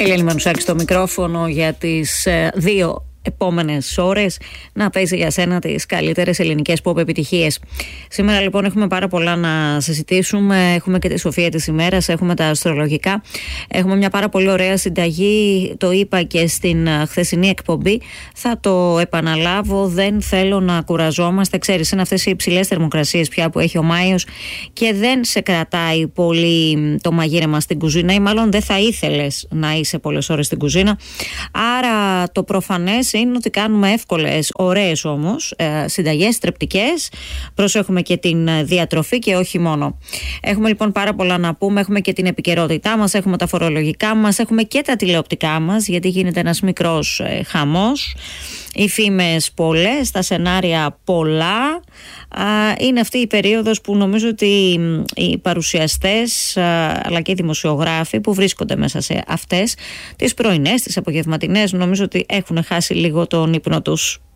Ελένη Μανουσάκη στο μικρόφωνο για τις 2 επόμενες ώρες να παίζει για σένα τις καλύτερες ελληνικές pop επιτυχίες. Σήμερα λοιπόν έχουμε πάρα πολλά να συζητήσουμε. Έχουμε και τη Σοφία της ημέρας, έχουμε τα αστρολογικά, έχουμε μια πάρα πολύ ωραία συνταγή. Το είπα και στην χθεσινή εκπομπή, θα το επαναλάβω. Δεν θέλω να κουραζόμαστε. Ξέρεις, είναι αυτές οι υψηλές θερμοκρασίες πια που έχει ο Μάιος και δεν σε κρατάει πολύ το μαγείρεμα στην κουζίνα, ή μάλλον δεν θα ήθελες να είσαι πολλές ώρες στην κουζίνα. Άρα το προφανές είναι ότι κάνουμε εύκολες, ωραίες όμως συνταγές, τρεπτικές. Προσέχουμε και την διατροφή και όχι μόνο. Έχουμε λοιπόν πάρα πολλά να πούμε. Έχουμε και την επικαιρότητά μας, έχουμε τα φορολογικά μας, έχουμε και τα τηλεοπτικά μας, γιατί γίνεται ένας μικρός χαμός. Οι φήμες πολλές, τα σενάρια πολλά. Είναι αυτή η περίοδος που νομίζω ότι οι παρουσιαστές αλλά και οι δημοσιογράφοι που βρίσκονται μέσα σε αυτές τις πρωινές, τις απογευματινές, νομίζω ότι έχουν χάσει λίγο τον ύπνο τους.